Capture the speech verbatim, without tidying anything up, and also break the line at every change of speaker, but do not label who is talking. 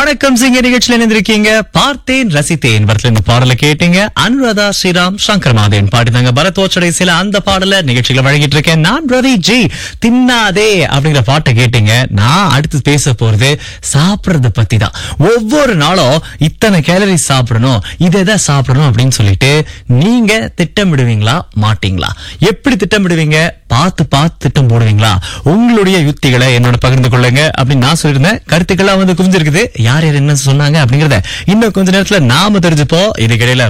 வணக்கம் சிங்க நிகழ்ச்சியில் இணைந்திருக்கீங்க. பார்த்தேன் ரசித்தேன் வரத்துல இந்த பாடலை கேட்டீங்க. அனுராதா ஸ்ரீராம் சங்கர் மாதேன் பாடினாங்க. பரத்வாச்சடை சில அந்த பாடல நிகழ்ச்சிகளை வழங்கிட்டு இருக்கேன். நான் ரவி ஜி. தின்னாதே அப்படிங்கிற பாட்டை கேட்டீங்க. நான் அடுத்து பேச போறது சாப்பிடறத பத்தி தான். ஒவ்வொரு நாளும் இத்தனை கேலரி சாப்பிடணும், இதை எதை சாப்பிடணும் அப்படின்னு சொல்லிட்டு நீங்க திட்டமிடுவீங்களா மாட்டீங்களா? எப்படி திட்டமிடுவீங்க? பார்த்து பார்த்து திட்டம் போடுவீங்களா? உங்களுடைய யுக்திகளை என்னோட பகிர்ந்து கொள்ளுங்க அப்படின்னு நான் சொல்லியிருந்தேன். கருத்துக்களா வந்து குவிஞ்சிருக்குது. யார் யார் என்ன சொன்னாங்க அப்படிங்கறத இன்னும் கொஞ்ச நேரத்துல நாம தெரிஞ்சுப்போம். இதுக்கிடையில